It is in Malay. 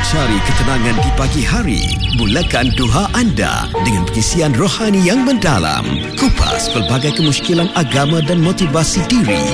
Cari ketenangan di pagi hari. Mulakan duha anda dengan pengisian rohani yang mendalam. Kupas pelbagai kemusykilan agama dan motivasi diri